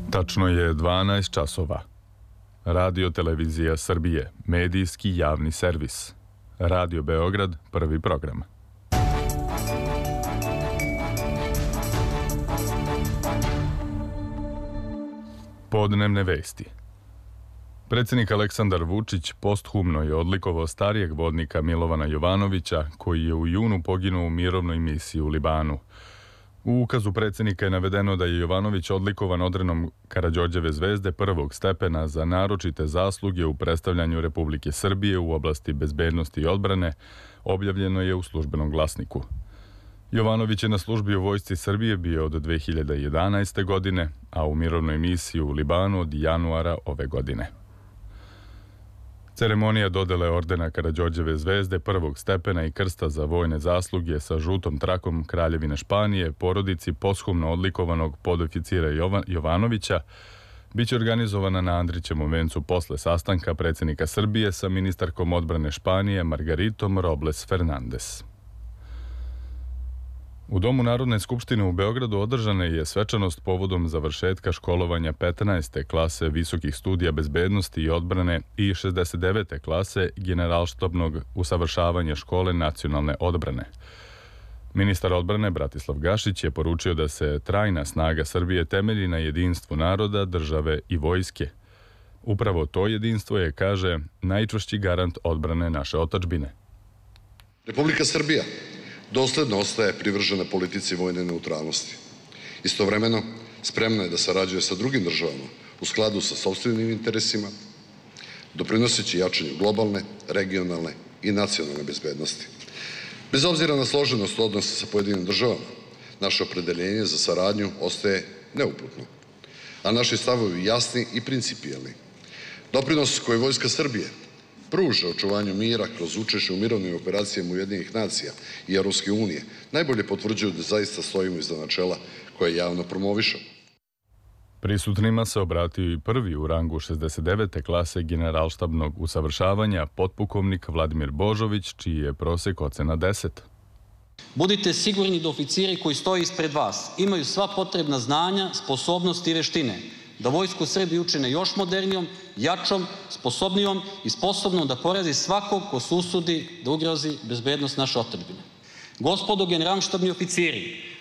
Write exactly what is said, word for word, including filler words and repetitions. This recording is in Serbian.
Tačno je dvanaest časova. Radio Televizija Srbije, medijski javni servis. Radio Beograd, prvi program. Podnevne vesti. Predsjednik Aleksandar Vučić posthumno je odlikovao starijeg vodnika Milovana Jovanovića, koji je u junu poginuo u mirovnoj misiji u Libanu. U ukazu predsjednika je navedeno da je Jovanović odlikovan odrenom Karađorđeve zvezde prvog stepena za naročite zasluge u predstavljanju Republike Srbije u oblasti bezbednosti i odbrane, objavljeno je u službenom glasniku. Jovanović je na službi u Vojsci Srbije bio od dve hiljade jedanaeste. godine, a u mirovnoj misiji u Libanu od januara ove godine. Ceremonija dodele ordena Karađorđeve zvezde prvog stepena i krsta za vojne zasluge sa žutom trakom Kraljevine Španije porodici poshumno odlikovanog podoficira Jovanovića biće organizovana na Andrićevom vencu posle sastanka predsjednika Srbije sa ministarkom odbrane Španije Margaritom Robles Fernandez. U Domu Narodne skupštine u Beogradu održana je svečanost povodom završetka školovanja petnaeste klase visokih studija bezbednosti i odbrane i šezdeset devete klase generalštabnog usavršavanja škole nacionalne odbrane. Ministar odbrane Bratislav Gašić je poručio da se trajna snaga Srbije temelji na jedinstvu naroda, države i vojske. Upravo to jedinstvo je, kaže, najčvršći garant odbrane naše otadžbine. Republika Srbija dosledno ostaje privržena politici vojne neutralnosti. Istovremeno, spremna je da sarađuje sa drugim državama u skladu sa sopstvenim interesima, doprinoseći jačanju globalne, regionalne i nacionalne bezbednosti. Bez obzira na složenost odnosa sa pojedinim državama, naše opredeljenje za saradnju ostaje neuputno, a naši stavovi jasni i principijelni. Doprinos koji Vojska Srbije pruža očuvanju mira kroz učešće u mirovnim operacijama Ujedinjenih nacija i Evropske unije najbolje potvrđuju da zaista stojimo iza načela koje javno promovišemo. Prisutnima se obratio i prvi u rangu šezdeset devete klase generalštabnog usavršavanja potpukovnik Vladimir Božović, čiji je prosek ocena deset. Budite sigurni da oficiri koji stoje ispred vas imaju sva potrebna znanja, sposobnosti i veštine da Vojsku Srbije učine još modernijom, jačom, sposobnijom i sposobnom da porazi svakog ko se usudi da ugrozi bezbednost naše otadžbine. Gospodo generalštabni oficiri,